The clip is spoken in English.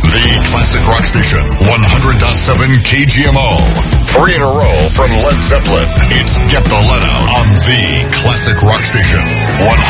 The Classic Rock Station, 100.7 KGMO. 3 in a row from Led Zeppelin. It's Get the Let Out on The Classic Rock Station, 100.